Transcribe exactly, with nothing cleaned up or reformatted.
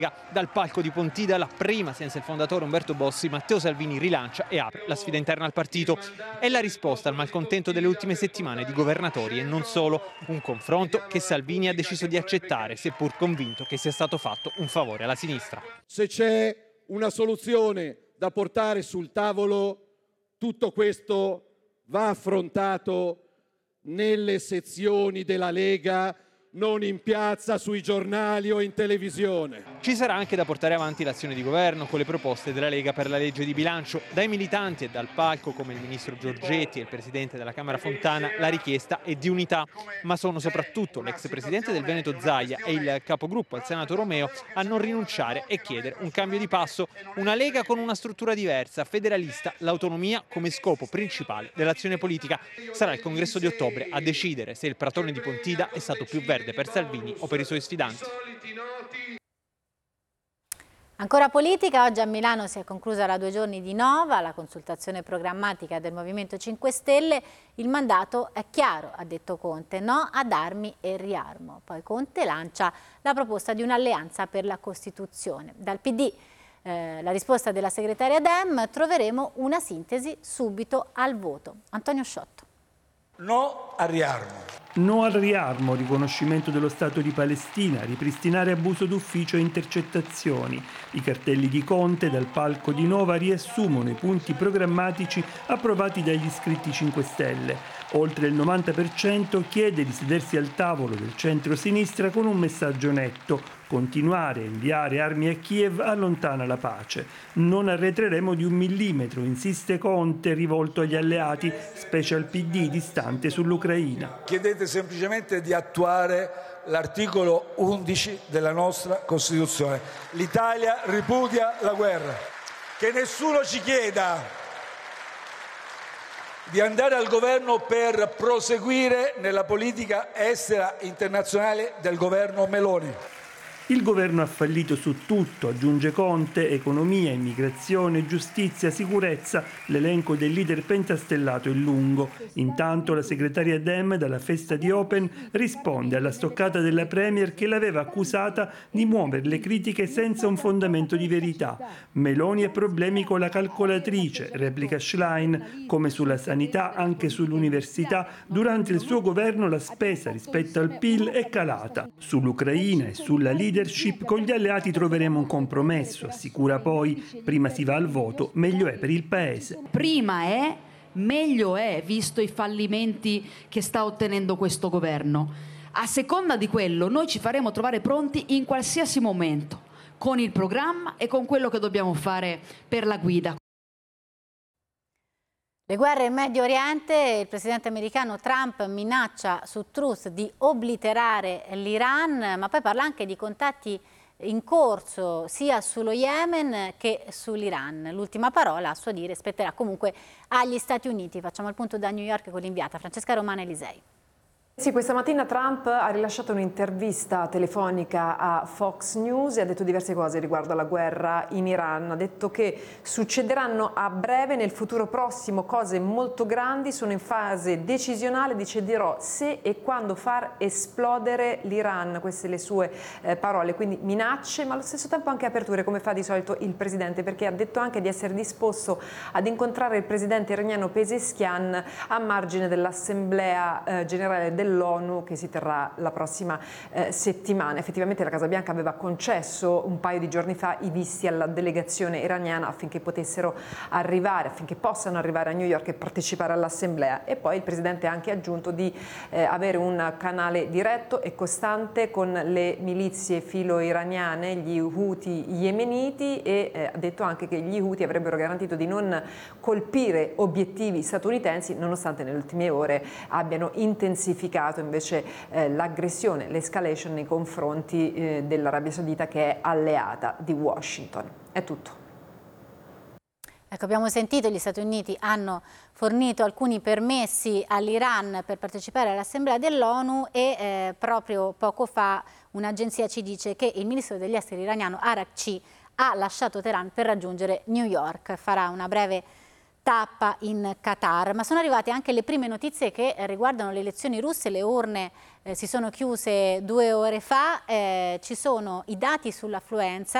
Dal palco di Pontida, la prima senza il fondatore Umberto Bossi, Matteo Salvini rilancia e apre la sfida interna al partito. È la risposta al malcontento delle ultime settimane di governatori e non solo. Un confronto che Salvini ha deciso di accettare, seppur convinto che sia stato fatto un favore alla sinistra. Se c'è una soluzione da portare sul tavolo, tutto questo va affrontato nelle sezioni della Lega, non in piazza, sui giornali o in televisione. Ci sarà anche da portare avanti l'azione di governo con le proposte della Lega per la legge di bilancio. Dai militanti e dal palco, come il ministro Giorgetti e il presidente della Camera Fontana, la richiesta è di unità. Ma sono soprattutto l'ex presidente del Veneto Zaia e il capogruppo al Senato Romeo a non rinunciare e chiedere un cambio di passo. Una Lega con una struttura diversa, federalista, l'autonomia come scopo principale dell'azione politica. Sarà il congresso di ottobre a decidere se il pratone di Pontida è stato più verde per Salvini o per i suoi sfidanti. Ancora politica, oggi a Milano si è conclusa la due giorni di Nova, la consultazione programmatica del Movimento cinque Stelle. Il mandato è chiaro, ha detto Conte, no ad armi e riarmo. Poi Conte lancia la proposta di un'alleanza per la Costituzione. Dal P D eh, la risposta della segretaria Dem, troveremo una sintesi subito al voto. Antonio Sciotto. No al riarmo. No al riarmo, riconoscimento dello Stato di Palestina, ripristinare abuso d'ufficio e intercettazioni. I cartelli di Conte dal palco di Nova riassumono i punti programmatici approvati dagli iscritti cinque Stelle. Oltre il novanta per cento chiede di sedersi al tavolo del centro-sinistra con un messaggio netto: continuare a inviare armi a Kiev allontana la pace. Non arretreremo di un millimetro, insiste Conte, rivolto agli alleati, specie al P D distante sull'Ucraina. Chiedete semplicemente di attuare l'articolo undici della nostra Costituzione. L'Italia ripudia la guerra. Che nessuno ci chieda di andare al governo per proseguire nella politica estera internazionale del governo Meloni. Il governo ha fallito su tutto, aggiunge Conte: economia, immigrazione, giustizia, sicurezza. L'elenco del leader pentastellato è lungo. Intanto la segretaria Dem dalla festa di Open risponde alla stoccata della Premier che l'aveva accusata di muovere le critiche senza un fondamento di verità. Meloni ha problemi con la calcolatrice, replica Schlein, come sulla sanità anche sull'università. Durante il suo governo la spesa rispetto al P I L è calata. Sull'Ucraina e sulla leadership con gli alleati troveremo un compromesso, assicura poi. Prima si va al voto, meglio è per il Paese. Prima è, meglio è, visto i fallimenti che sta ottenendo questo governo. A seconda di quello noi ci faremo trovare pronti in qualsiasi momento, con il programma e con quello che dobbiamo fare per la guida. Le guerre in Medio Oriente, il presidente americano Trump minaccia su Truth di obliterare l'Iran, ma poi parla anche di contatti in corso sia sullo Yemen che sull'Iran. L'ultima parola, a suo dire, spetterà comunque agli Stati Uniti. Facciamo il punto da New York con l'inviata Francesca Romana Elisei. Sì, questa mattina Trump ha rilasciato un'intervista telefonica a Fox News e ha detto diverse cose riguardo alla guerra in Iran. Ha detto che succederanno a breve, nel futuro prossimo, cose molto grandi, sono in fase decisionale, deciderò se e quando far esplodere l'Iran. Queste le sue eh, parole, quindi minacce, ma allo stesso tempo anche aperture, come fa di solito il presidente, perché ha detto anche di essere disposto ad incontrare il presidente iraniano Pezeshkian a margine dell'Assemblea eh, generale dell'ONU che si terrà la prossima eh, settimana. Effettivamente la Casa Bianca aveva concesso un paio di giorni fa i visti alla delegazione iraniana affinché potessero arrivare, affinché possano arrivare a New York e partecipare all'assemblea. E poi il presidente ha anche aggiunto di eh, avere un canale diretto e costante con le milizie filo-iraniane, gli Houthi yemeniti, e eh, ha detto anche che gli Houthi avrebbero garantito di non colpire obiettivi statunitensi, nonostante nelle ultime ore abbiano intensificato invece eh, l'aggressione, l'escalation nei confronti eh, dell'Arabia Saudita, che è alleata di Washington. È tutto. Ecco, abbiamo sentito, gli Stati Uniti hanno fornito alcuni permessi all'Iran per partecipare all'Assemblea dell'ONU e eh, proprio poco fa un'agenzia ci dice che il ministro degli esteri iraniano Arakci ha lasciato Teheran per raggiungere New York. Farà una breve tappa in Qatar, ma sono arrivate anche le prime notizie che riguardano le elezioni russe. Le urne eh, si sono chiuse due ore fa, eh, ci sono i dati sull'affluenza.